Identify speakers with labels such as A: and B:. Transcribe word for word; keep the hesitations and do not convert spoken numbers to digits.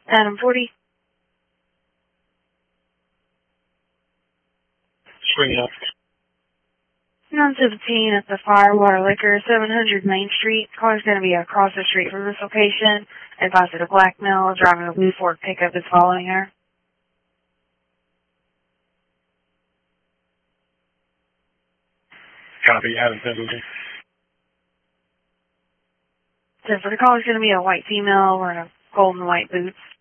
A: Adam forty.
B: Spring up.
A: nine seventeen at the Firewater Liquor, seven hundred Main Street. Car's going to be across the street from this location. Advised at a black male driving a blue Ford pickup is following her.
B: Copy. Adam ten.
A: So for the call, it's going to be a white female wearing a gold and white boots.